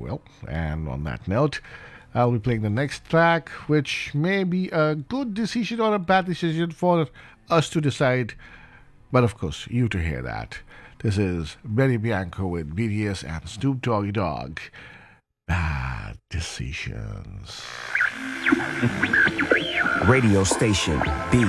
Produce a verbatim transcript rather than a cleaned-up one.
will. And on that note, I'll be playing the next track, which may be a good decision or a bad decision for us to decide, but of course, you to hear that. This is Benny Bianco with B T S and Snoop Doggy Dogg. Bad decisions. Radio station B